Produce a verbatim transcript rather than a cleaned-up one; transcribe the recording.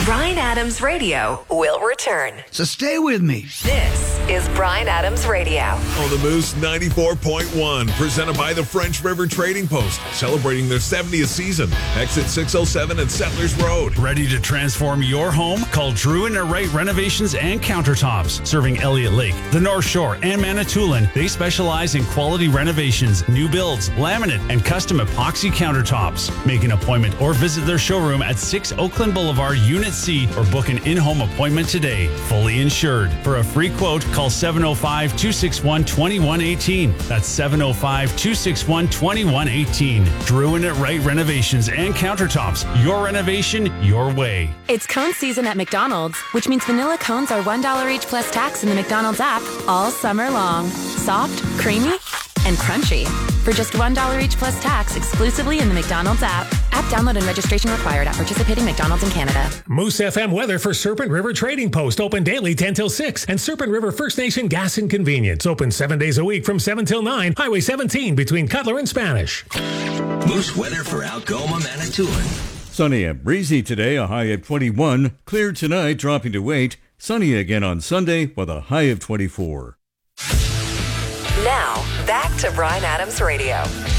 Bryan Adams Radio will return. So stay with me. This is Bryan Adams Radio. On the Moose ninety-four point one, presented by the French River Trading Post, celebrating their seventieth season. Exit six oh seven at Settlers Road. Ready to transform your home? Call Drew and Wright Renovations and Countertops. Serving Elliott Lake, the North Shore, and Manitoulin, they specialize in quality renovations, new builds, laminate, and custom epoxy countertops. Make an appointment or visit their showroom at six Oakland Boulevard, Unit C, or book an in-home appointment today. Fully insured. For a free quote, call seven oh five, two six one, two one one eight. That's seven oh five, two six one, two one one eight. Drew and Wright Renovations and Countertops. Your renovation, your way. It's cone season at McDonald's, which means vanilla cones are one dollar each plus tax in the McDonald's app all summer long. Soft, creamy, and crunchy. For just one dollar each plus tax exclusively in the McDonald's app. App download and registration required at participating McDonald's in Canada. Moose F M weather for Serpent River Trading Post, open daily ten till six. And Serpent River First Nation Gas and Convenience, open seven days a week from seven till nine. Highway seventeen between Cutler and Spanish. Moose weather for Algoma, Manitoulin. Sunny and breezy today, a high of twenty-one. Clear tonight, dropping to eight. Sunny again on Sunday with a high of twenty-four. Now, back to Bryan Adams Radio.